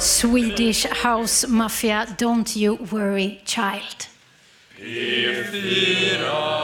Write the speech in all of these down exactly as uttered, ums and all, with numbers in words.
Swedish House Mafia, Don't You Worry Child. P fyra.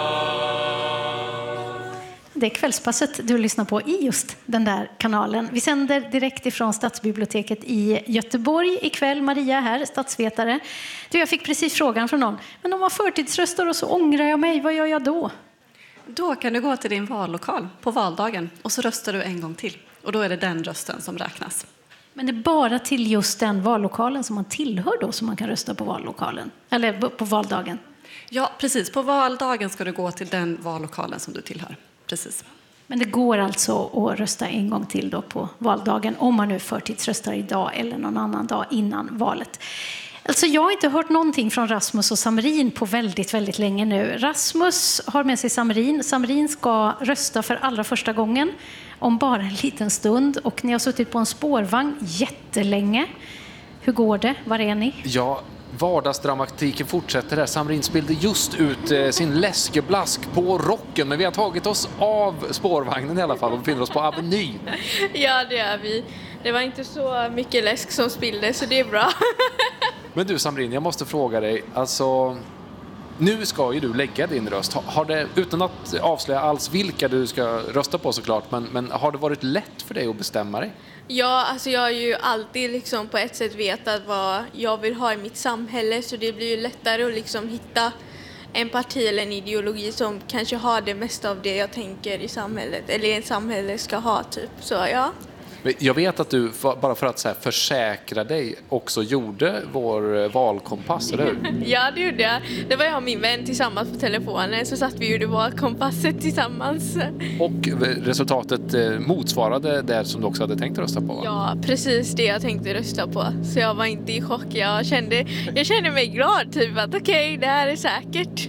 Det är Kvällspasset du lyssnar på i just den där kanalen. Vi sänder direkt ifrån Stadsbiblioteket i Göteborg ikväll. Maria här, statsvetare. Du, jag fick precis frågan från någon. Men om man förtidsröstar och så ångrar jag mig, vad gör jag då? Då kan du gå till din vallokal på valdagen och så röstar du en gång till. Och då är det den rösten som räknas. Men det är bara till just den vallokalen som man tillhör då som man kan rösta på vallokalen? Eller på valdagen? Ja, precis. På valdagen ska du gå till den vallokalen som du tillhör. Precis. Men det går alltså att rösta en gång till då på valdagen om man nu förtidsröstar idag eller någon annan dag innan valet. Alltså jag har inte hört någonting från Rasmus och Samrin på väldigt, väldigt länge nu. Rasmus har med sig Samrin. Samrin ska rösta för allra första gången om bara en liten stund. Och ni har suttit på en spårvagn jättelänge. Hur går det? Var är ni? Ja, vardagsdramatiken fortsätter här. Samrin spelade just ut eh, sin läskeblask på rocken. Men vi har tagit oss av spårvagnen i alla fall och befinner oss på Avenyn. Ja, det är vi. Det var inte så mycket läsk som spillde, så det är bra. Men du Samrin, jag måste fråga dig. Alltså, nu ska ju du lägga din röst. Har, har det, utan att avslöja alls vilka du ska rösta på såklart, men, men har det varit lätt för dig att bestämma dig? Ja, alltså jag har ju alltid liksom på ett sätt vetat vad jag vill ha i mitt samhälle, så det blir ju lättare att liksom hitta en parti eller en ideologi som kanske har det mesta av det jag tänker i samhället, eller en samhälle ska ha typ. Så ja. Jag vet att du, bara för att så här försäkra dig, också gjorde vår valkompass, eller hur? Ja, det gjorde jag. Det var jag och min vän tillsammans på telefonen, så satt vi och gjorde valkompasset tillsammans. Och resultatet motsvarade det som du också hade tänkt rösta på, va? Ja, precis det jag tänkte rösta på. Så jag var inte i chock. Jag kände, jag kände mig glad, typ att okej, okay, det här är säkert.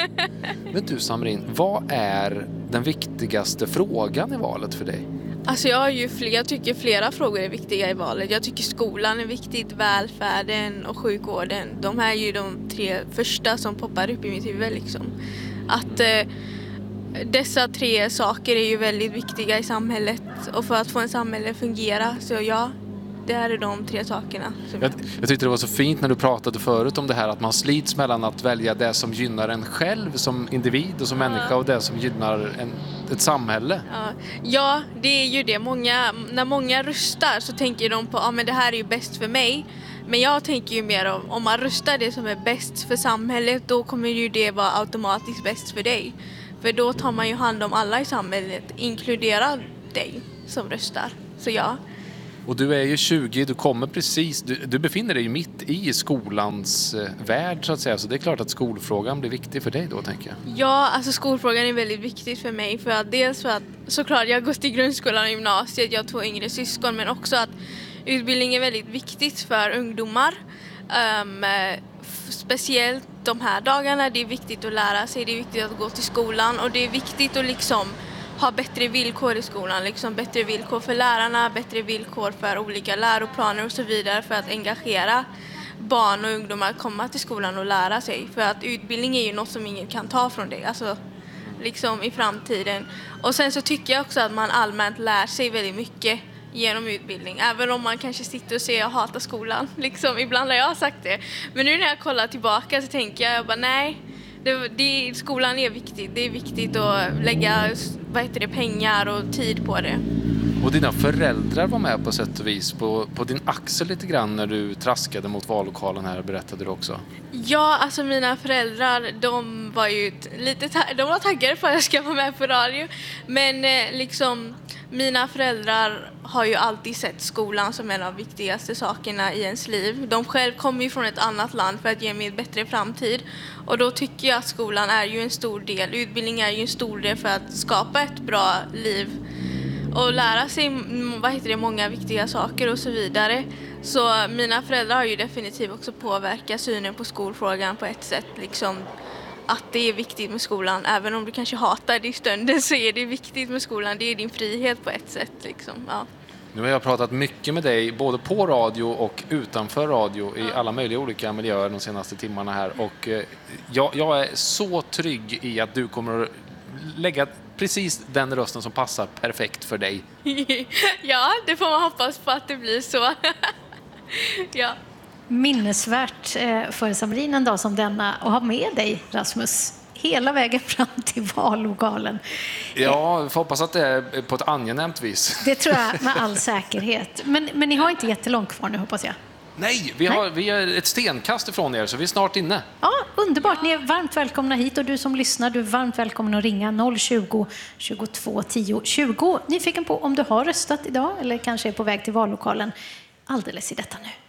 Men du Samrin, vad är den viktigaste frågan i valet för dig? Alltså jag, har ju fler, jag tycker flera frågor är viktiga i valet. Jag tycker skolan är viktigt, välfärden och sjukvården. De här är ju de tre första som poppar upp i mitt huvud liksom. Att eh, dessa tre saker är ju väldigt viktiga i samhället. Och för att få en samhälle att fungera, så ja, det här är de tre sakerna. Som jag, jag tyckte det var så fint när du pratade förut om det här att man slits mellan att välja det som gynnar en själv som individ och som ja. människa och det som gynnar en, ett samhälle. Ja. ja, det är ju det. Många, när många röstar så tänker de på att ah, det här är ju bäst för mig. Men jag tänker ju mer om, om man röstar det som är bäst för samhället, då kommer ju det vara automatiskt bäst för dig. För då tar man ju hand om alla i samhället, inkluderar dig som röstar. Så ja. Och du är ju tjugo, du kommer precis, du, du befinner dig ju mitt i skolans eh, värld så att säga. Så det är klart att skolfrågan blir viktig för dig då, tänker jag. Ja, alltså skolfrågan är väldigt viktig för mig. För att dels för att såklart jag går till grundskolan och gymnasiet, jag har två yngre syskon. Men också att utbildning är väldigt viktigt för ungdomar. Um, speciellt de här dagarna, det är viktigt att lära sig, det är viktigt att gå till skolan. Och det är viktigt att liksom ha bättre villkor i skolan, liksom bättre villkor för lärarna, bättre villkor för olika läroplaner och så vidare för att engagera barn och ungdomar att komma till skolan och lära sig. För att utbildning är ju något som ingen kan ta från dig, alltså liksom i framtiden. Och sen så tycker jag också att man allmänt lär sig väldigt mycket genom utbildning. Även om man kanske sitter och säger jag hatar skolan, liksom ibland har jag sagt det. Men nu när jag kollar tillbaka så tänker jag, jag bara nej. Det, det, skolan är viktigt. Det är viktigt att lägga vad heter det, pengar och tid på det. Och dina föräldrar var med på sätt och vis på, på din axel lite grann när du traskade mot vallokalen här, berättade du också. Ja, alltså mina föräldrar, de var ju lite ta- de var taggade på att jag ska vara med på radio. Men eh, liksom mina föräldrar har ju alltid sett skolan som en av de viktigaste sakerna i ens liv. De själv kommer ju från ett annat land för att ge mig en bättre framtid. Och då tycker jag att skolan är ju en stor del, utbildning är ju en stor del för att skapa ett bra liv. Och lära sig vad heter det, många viktiga saker och så vidare. Så mina föräldrar har ju definitivt också påverkat synen på skolfrågan på ett sätt. Liksom att det är viktigt med skolan. Även om du kanske hatar det i stunden så är det viktigt med skolan. Det är din frihet på ett sätt. Liksom. Ja. Nu har jag pratat mycket med dig både på radio och utanför radio i alla möjliga olika miljöer de senaste timmarna här. Och jag, jag är så trygg i att du kommer att lägga precis den rösten som passar perfekt för dig. Ja, det får man hoppas på att det blir så. Ja. Minnesvärt eh, för Samrin en dag som denna och ha med dig, Rasmus, hela vägen fram till vallokalen. Ja, jag får hoppas att det är på ett angenämt vis. Det tror jag med all säkerhet. Men, men ni har inte jättelångt kvar nu, hoppas jag. Nej, vi, har, vi är ett stenkast ifrån er, så vi är snart inne. Ja, underbart. Ni är varmt välkomna hit och du som lyssnar, du är varmt välkommen att ringa noll tjugo, tjugotvå tio tjugo. Nyfiken på om du har röstat idag eller kanske är på väg till vallokalen alldeles i detta nu.